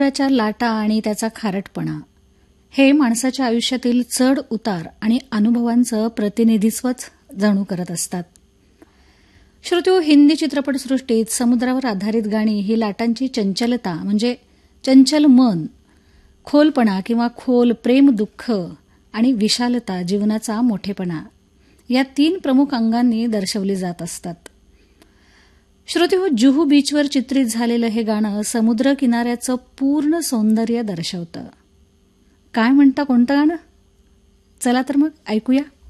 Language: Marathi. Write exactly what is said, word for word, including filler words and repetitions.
समुद्राच्या लाटा आणि त्याचा खारटपणा हे माणसाच्या आयुष्यातील चढ उतार आणि अनुभवांचं प्रतिनिधित्वच जणू करत असतात. श्रोत्यो, हिंदी चित्रपटसृष्टीत समुद्रावर आधारित गाणी ही लाटांची चंचलता म्हणजे चंचल मन, खोलपणा किंवा खोल प्रेम, दुःख आणि विशालता, जीवनाचा मोठेपणा या तीन प्रमुख अंगांनी दर्शवली जात असतात. श्रोत्यो, जुहू बीचवर चित्रित झालेलं हे गाणं समुद्र किनाऱ्याचं पूर्ण सौंदर्य दर्शवतं. काय म्हणता कोणतं गाणं? चला तर मग ऐकूया.